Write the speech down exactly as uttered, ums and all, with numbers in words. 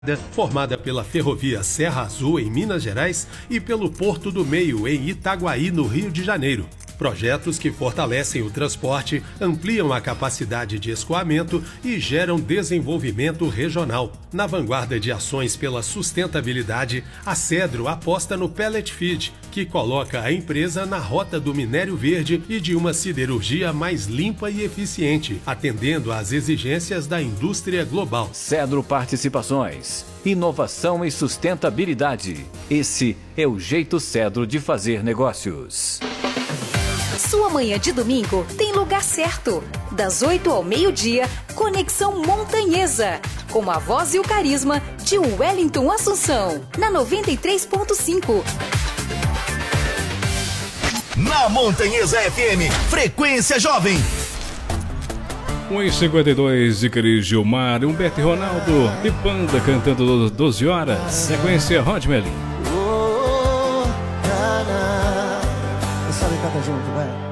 formada pela Ferrovia Serra Azul em Minas Gerais e pelo Porto do Meio em Itaguaí, no Rio de Janeiro. Projetos que fortalecem o transporte, ampliam a capacidade de escoamento e geram desenvolvimento regional. Na vanguarda de ações pela sustentabilidade, a Cedro aposta no Pellet Feed, que coloca a empresa na rota do minério verde e de uma siderurgia mais limpa e eficiente, atendendo às exigências da indústria global. Cedro Participações. Inovação e sustentabilidade. Esse é o jeito Cedro de fazer negócios. Sua manhã de domingo tem lugar certo. Das oito ao meio-dia, Conexão Montanhesa. Com a voz e o carisma de Wellington Assunção. Na noventa e três ponto cinco. Na Montanhesa F M, Frequência Jovem. um e cinquenta e dois, Icari Gilmar, Humberto e Ronaldo e Banda cantando doze horas. Sequência Rod Melin. Oh, na, na. Pessoal, canta junto, vai.